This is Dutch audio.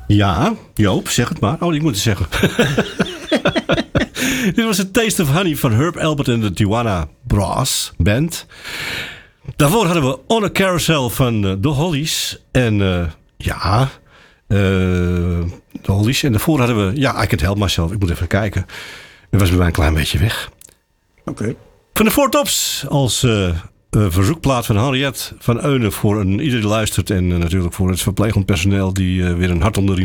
Ja, Joop, zeg het maar. Oh, ik moet het zeggen. Dit was het Taste of Honey van Herb Alpert en de Tijuana Brass Band. Daarvoor hadden we On a Carousel van The Hollies. En de Hollies. En daarvoor hadden we I Can't Help Myself. Ik moet even kijken. Dat was bij mij een klein beetje weg. Oké. Van de Four Tops als verzoekplaat van Henriette van Eunen voor ieder die luistert. En natuurlijk voor het verpleegend personeel die weer een hart onder de riem